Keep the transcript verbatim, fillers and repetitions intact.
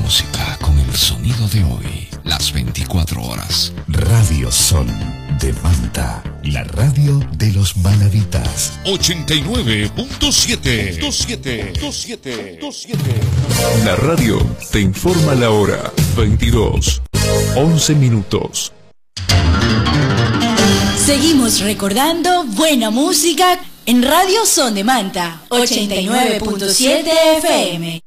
música con el sonido de hoy, las veinticuatro horas. Radio Son de Manta, la radio de los manavitas. ochenta y nueve punto siete. siete, siete, siete. La radio te informa la hora. veintidós, once minutos. Seguimos recordando buena música en Radio Son de Manta, ochenta y nueve punto siete F M.